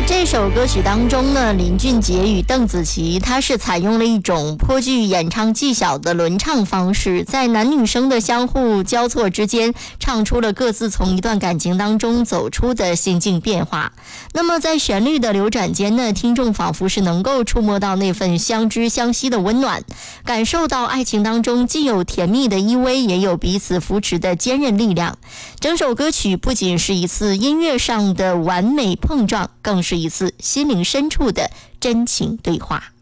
这首歌曲当中呢，林俊杰与邓紫棋，他是采用了一种颇具演唱技巧的轮唱方式，在男女生的相互交错之间，唱出了各自从一段感情当中走出的心境变化。那么在旋律的流转间呢，听众仿佛是能够触摸到那份相知相惜的温暖，感受到爱情当中既有甜蜜的依偎，也有彼此扶持的坚韧力量。整首歌曲不仅是一次音乐上的完美碰撞，更是一次心灵深处的真情对话。